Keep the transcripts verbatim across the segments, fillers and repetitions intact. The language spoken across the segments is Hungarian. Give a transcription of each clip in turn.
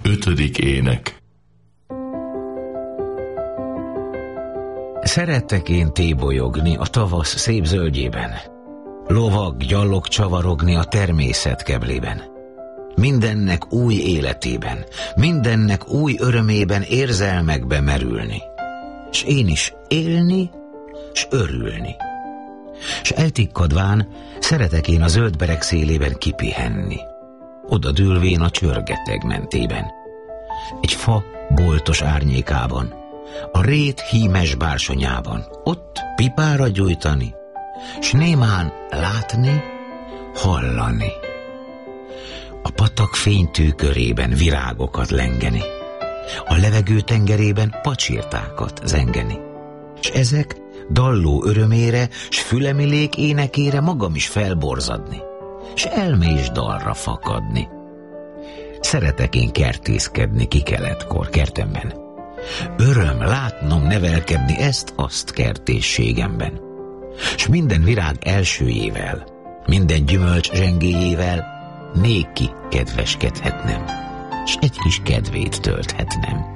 Ötödik ének. Szerettek én tébolyogni a tavasz szép zöldjében, lovag, gyalog csavarogni a természet keblében. Mindennek új életében, mindennek új örömében érzelmekbe merülni, s én is élni, s örülni. S eltikkadván szeretek én a zöldberek szélében kipihenni, oda dőlvén a csörgeteg mentében, egy fa boltos árnyékában, a rét hímes bársonyában, ott pipára gyújtani, s némán látni, hallani. A patak fénytűkörében virágokat lengeni, a levegő tengerében pacsirtákat zengeni, s ezek dalló örömére, s fülemilék énekére magam is felborzadni, s elme is dalra fakadni. Szeretek én kertészkedni kikeletkor kertemben, öröm látnom nevelkedni ezt-azt kertészségemben, s minden virág elsőjével, minden gyümölcs zsengéjével néki kedveskedhetnem, s egy kis kedvét tölthetnem.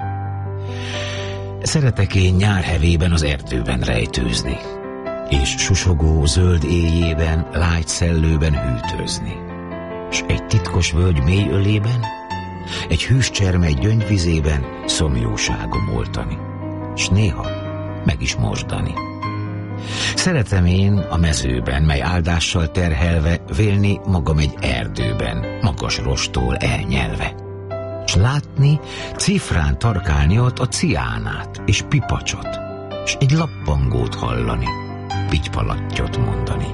Szeretek én nyár hevében az erdőben rejtőzni, és susogó zöld éjjében, lágy szellőben hűtőzni, s egy titkos völgy mély ölében, egy hűs csermely gyöngyvizében szomjóságom oltani, s néha meg is mosdani. Szeretem én a mezőben, mely áldással terhelve, vélni magam egy erdőben, magas rostól elnyelve, s látni cifrán tarkálni ott a ciánát és pipacsot, s egy lappangót hallani, pitypalattyot mondani.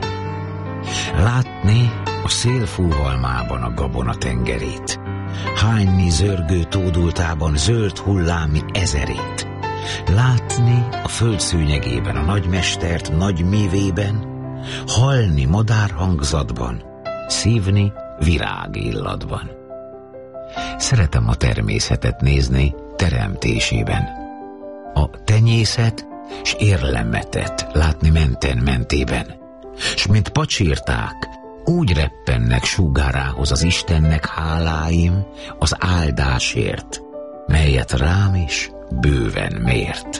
Látni a szél fúvalmában a gabona tengerét, hányni zörgő tódultában zöld hullámi ezerét, látni a föld szőnyegében a nagymestert nagy mívében, hallni madárhangzatban, szívni virágillatban. Szeretem a természetet nézni teremtésében, a tenyészet s érlemetet látni menten mentében, s mint pacsirták úgy reppennek súgárához az Istennek háláim az áldásért, melyet rám is bőven mért.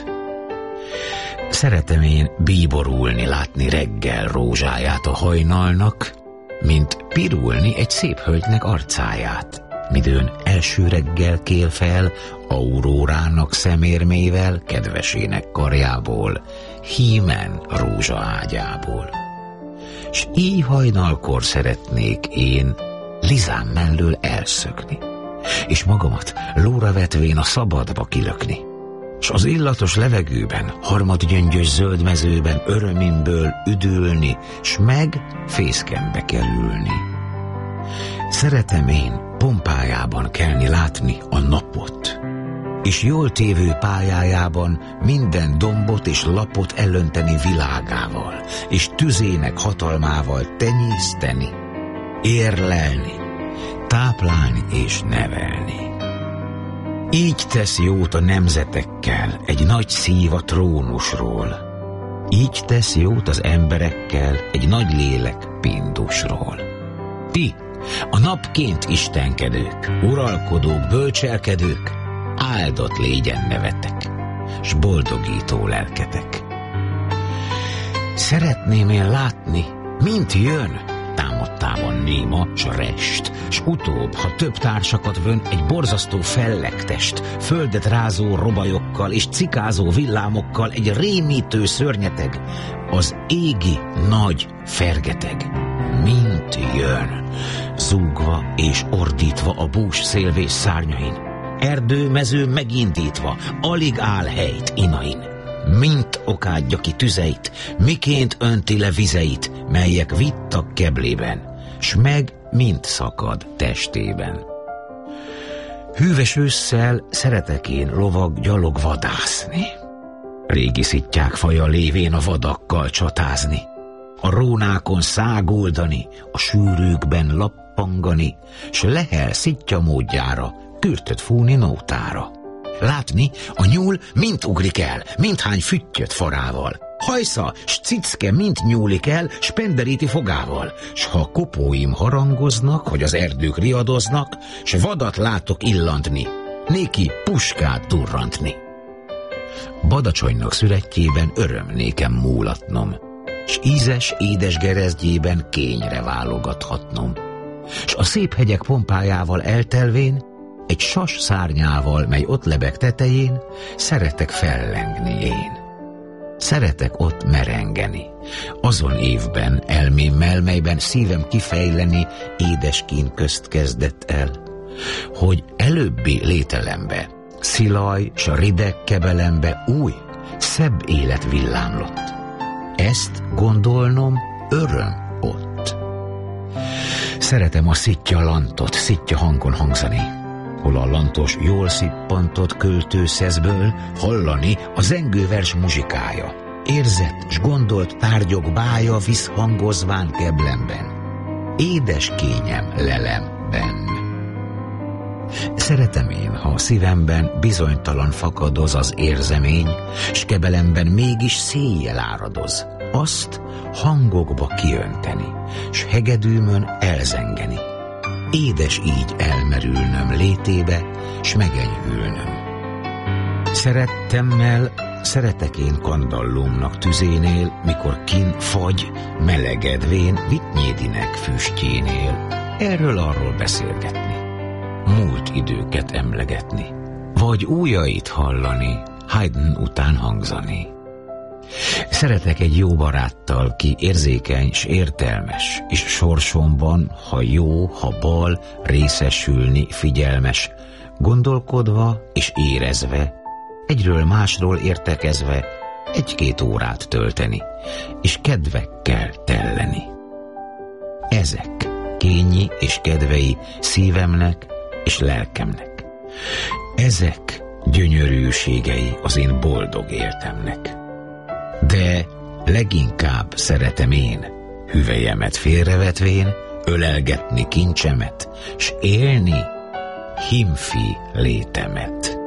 Szeretem én bíborulni, látni reggel rózsáját a hajnalnak, mint pirulni egy szép hölgynek arcáját, midőn első reggel kél fel aurórának szemérmével kedvesének karjából, hímen rózsa ágyából. S így hajnalkor szeretnék én Lizám mellől elszökni, és magamat lóra vetvén a szabadba kilökni, s az illatos levegőben, harmadgyöngyös zöld mezőben örömimből üdülni, s meg fészkembe kerülni. Szeretem én pompájában kelni látni a napot, és jól tévő pályájában minden dombot és lapot elönteni világával, és tüzének hatalmával tenyészteni, érlelni, táplálni és nevelni. Így tesz jót a nemzetekkel egy nagy szív a trónusról, így tesz jót az emberekkel egy nagy lélek Pindusról. Ti, a napként istenkedők, uralkodók, bölcselkedők, áldott légyen nevetek, s boldogító lelketek. Szeretném én látni, mint jön támadtában néma s rest, s utóbb, ha több társakat vön, egy borzasztó fellegtest, földet rázó robajokkal és cikázó villámokkal egy rémítő szörnyeteg, az égi nagy fergeteg, mint jön, zúgva és ordítva a bús szélvés szárnyain, erdő, mező megindítva, alig áll helyt inain, mint okádja ki tüzeit, miként önti le vizeit, melyek vittak keblében, s meg mint szakad testében. Hűves ősszel szeretek én lovag, gyalog vadászni, régi szittyák faja lévén a vadakkal csatázni, a rónákon száguldani, a sűrűkben lappangani, s lehel szitja módjára kürtöt fúni nótára. Látni, a nyúl mint ugrik el, minthány füttyöt farával, hajsza s cicke mint nyúlik el, s penderíti fogával, s ha kopóim harangoznak, hogy az erdők riadoznak, s vadat látok illantni, néki puskát durrantni. Badacsonynak szüretjében öröm nékem múlatnom, s ízes, édes gerezgyében kényre válogathatnom, s a szép hegyek pompájával eltelvén, egy sas szárnyával, mely ott lebeg tetején, szeretek fellengni én. Szeretek ott merengeni, azon évben, elmémmel, melyben szívem kifejleni, édes kín közt kezdett el, hogy előbbi lételembe, szilaj s a rideg kebelembe új, szebb élet villámlott. Ezt gondolnom öröm ott. Szeretem a szitja lantot, szitja hangon hangzani, hol a lantos jól szippantott költő szeszből hallani a zengővers muzsikája, érzett s gondolt tárgyok bája visszhangozván keblemben, édes kényem lelemben. Szeretem én, ha a szívemben bizonytalan fakadoz az érzemény, s kebelemben mégis széjjel áradoz, azt hangokba kiönteni, s hegedűmön elzengeni. Édes így elmerülnöm létébe, s megenyhülnöm. Szerettemmel, szeretek én kandallómnak tüzénél, mikor kin fagy, melegedvén Vittnyédinek füstjénél, erről-arról beszélgetni, múlt időket emlegetni, vagy újait hallani, Haydn után hangzani. Szeretek egy jó baráttal, ki érzékeny s értelmes, és sorsomban, ha jó, ha bal, részesülni figyelmes, gondolkodva és érezve, egyről másról értekezve, egy-két órát tölteni, és kedvekkel telleni. Ezek kényi és kedvei szívemnek és lelkemnek. Ezek gyönyörűségei az én boldog életemnek. De leginkább szeretem én, hüvelyemet félrevetvén, ölelgetni kincsemet, s élni himfi létemet.